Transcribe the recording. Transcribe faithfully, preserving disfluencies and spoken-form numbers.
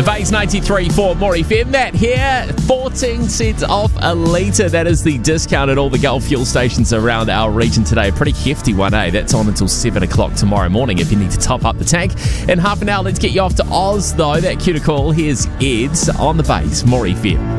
Base ninety-three for More F M. That here, fourteen cents off a litre. That is the discount at all the Gulf fuel stations around our region today. A pretty hefty one, eh? That's on until seven o'clock tomorrow morning if you need to top up the tank. In half an hour, let's get you off to Oz, though. That cue to call. Here's Eds on the Base, More F M.